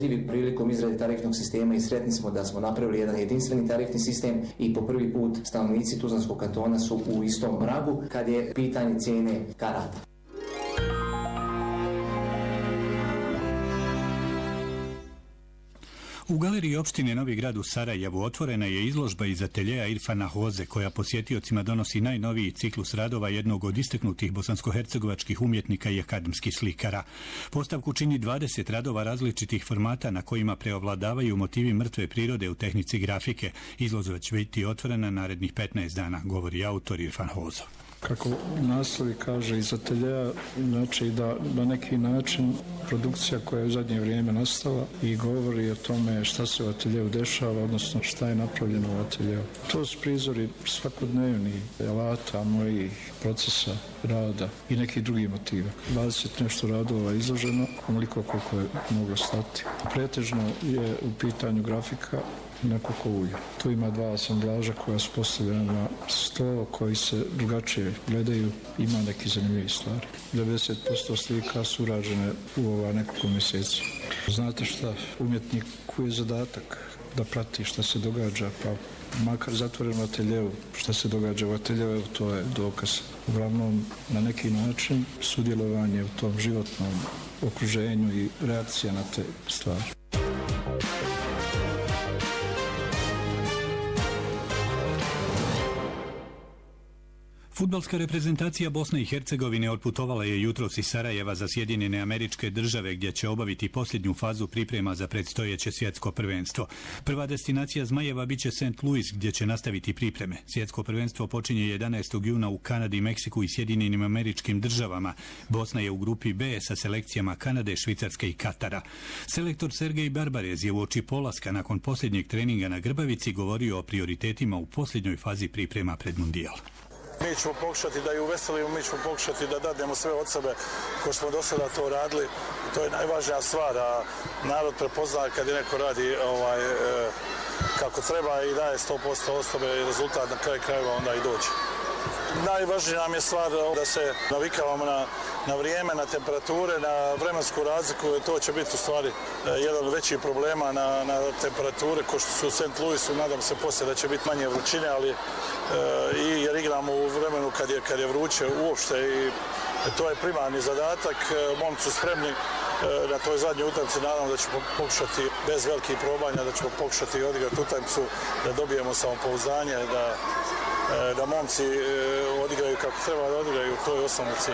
Prilikom izrade tarifnog sistema i sretni smo da smo napravili jedan jedinstveni tarifni sistem i po prvi put stanovnici Tuzlanskog kantona su u istom pragu kad je pitanje cijene karata. U galeriji opštine Novi Grad u Sarajevu otvorena je izložba iz ateljeja Irfana Hoze koja posjetiocima donosi najnoviji ciklus radova jednog od istaknutih bosansko-hercegovačkih umjetnika i akademskih slikara. Postavku čini 20 radova različitih formata na kojima preovladavaju motivi mrtve prirode u tehnici grafike. Izložba će biti otvorena narednih 15 dana, govori autor Irfan Hozo. Kako naslovi kaže iz ateljeja, znači da na neki način produkcija koja je u zadnje vrijeme nastala i govori o tome šta se u ateljeju dešava, odnosno šta je napravljeno u ateljeju. To su prizori svakodnevni alata, mojih procesa rada i nekih drugih motiva. 20 nešto radova izloženo, onoliko koliko je moglo stati. Pretežno je u pitanju grafika nekoliko ulja. Tu ima 2 asamblaža koja su postavljena na sto koji se drugačije gledaju, ima neki zanimljivi stvari. 90% slika su urađene u ova nekoliko mjeseci. Znate šta, umjetniku je zadatak da prati šta se događa, pa makar zatvoreno ateljevu, šta se događa u ateljevu, to je dokaz. Uglavnom, na neki način sudjelovanje u tom životnom okruženju i reakcija na te stvari. Fudbalska reprezentacija Bosne i Hercegovine otputovala je jutros iz Sarajeva za Sjedinjene Američke Države gdje će obaviti posljednju fazu priprema za predstojeće svjetsko prvenstvo. Prva destinacija Zmajeva biće St. Louis gdje će nastaviti pripreme. Svjetsko prvenstvo počinje 11. juna u Kanadi, Meksiku i Sjedinjenim Američkim Državama. Bosna je u grupi B sa selekcijama Kanade, Švicarske i Katara. Selektor Sergej Barbarez je uoči polaska nakon posljednjeg treninga na Grbavici govorio o prioritetima u posljednjoj fazi priprema pred Mundijal. Mi ćemo pokušati da ju uveselimo, mi ćemo pokušati da dadnemo sve od sebe ko smo do sada to radili. To je najvažnija stvar, a narod prepozna kad je neko radi kako treba i daje 100% osobe i rezultat na kraju krajeva onda i dođe. Najvažnija nam je stvar da se navikavamo na vrijeme, na temperature, na vremensku razliku. To će biti u stvari jedan od većih problema na temperature ko što su u St. Louisu. Nadam se poslije da će biti manje vrućine, ali jer igramo u vremenu kad je vruće uopšte i to je primarni zadatak. Momci su spremni na toj zadnjoj utakmici, naravno da ćemo pokušati bez velikih probanja, da ćemo pokušati odigrati utakmicu, da dobijemo samopouzdanje, da momci odigraju kako treba da odigraju, to je osnovni cilj.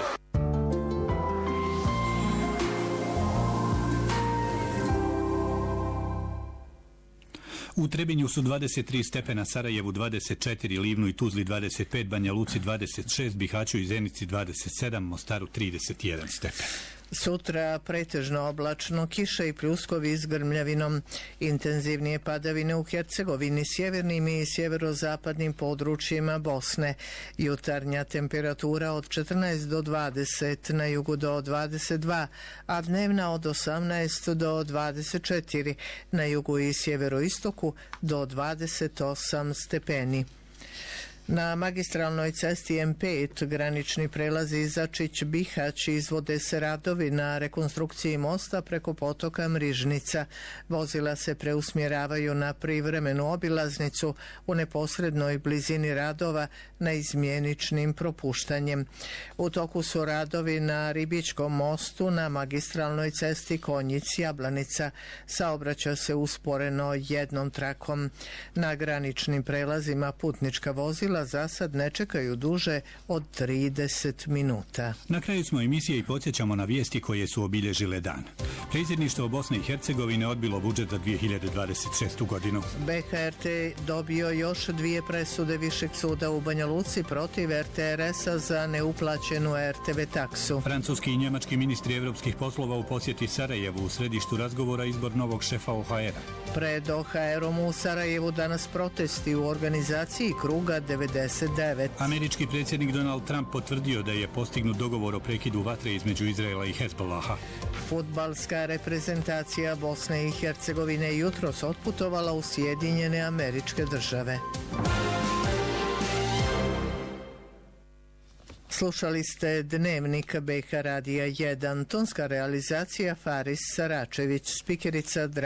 U Trebinju su 23 stepena, Sarajevu 24, Livnu i Tuzli 25, Banja Luci 26, Bihaću i Zenici 27, Mostaru 31 stepen. Sutra pretežno oblačno, kiša i pljuskovi s grmljavinom. Intenzivnije padavine u Hercegovini, sjevernim i sjeverozapadnim područjima Bosne. Jutarnja temperatura od 14 do 20, na jugu do 22, a dnevna od 18 do 24, na jugu i sjeveroistoku do 28 stepeni. Na magistralnoj cesti M5 granični prelazi Začić-Bihać izvode se radovi na rekonstrukciji mosta preko potoka Mrižnica. Vozila se preusmjeravaju na privremenu obilaznicu u neposrednoj blizini radova na izmjeničnim propuštanjem. U toku su radovi na Ribičkom mostu na magistralnoj cesti Konjic-Jablanica. Saobraća se usporeno jednom trakom. Na graničnim prelazima putnička vozila za sad ne čekaju duže od 30 minuta. Na kraju smo emisije i podsjećamo na vijesti koje su obilježile dan. Predsjedništvo Bosne i Hercegovine odbilo budžet za 2026. godinu. BHRT dobio još 2 presude Višeg suda u Banja Luci protiv RTRS-a za neuplaćenu RTV taksu. Francuski i njemački ministri evropskih poslova u posjeti Sarajevu, u središtu razgovora izbor novog šefa OHR-a. Pred OHR-om u Sarajevu danas protesti u organizaciji Kruga 99. Američki predsjednik Donald Trump potvrdio da je postignut dogovor o prekidu vatre između Izraela i Hezbollaha. Fudbalska reprezentacija Bosne i Hercegovine jutros otputovala u Sjedinjene Američke Države. Slušali ste Dnevnik BK Radija 1, tonska realizacija Faris Saračević, spikerica